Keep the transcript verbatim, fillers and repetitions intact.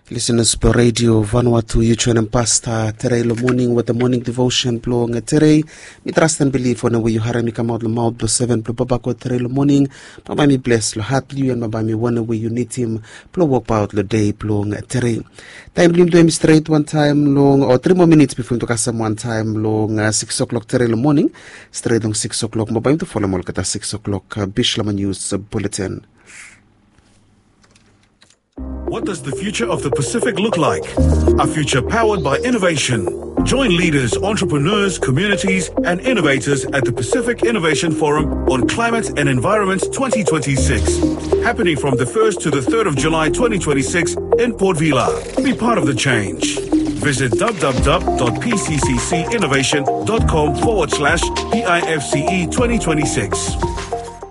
Listeners per radio Vanuatu, you join and pasta Terei lo morning with the morning devotion blowing a Terei. Me trust and believe when we you hara me come out the mouth the seven blow babako Terei lo morning. Mama me bless lo heart you and mama me one way you need him blow walk out the day blowing a Terei. Time lim do me straight one time long or three more minutes before to cast one time long uh, six o'clock Terei lo morning. Straight on six o'clock. Mama to follow more at six o'clock uh, Bishlama News uh, Bulletin. What does the future of the Pacific look like? A future powered by innovation. Join leaders, entrepreneurs, communities, and innovators at the Pacific Innovation Forum on Climate and Environment twenty twenty-six. Happening from the first to the third of July twenty twenty-six in Port Vila. Be part of the change. Visit www.pcccinnovation.com forward slash PIFCE twenty twenty-six.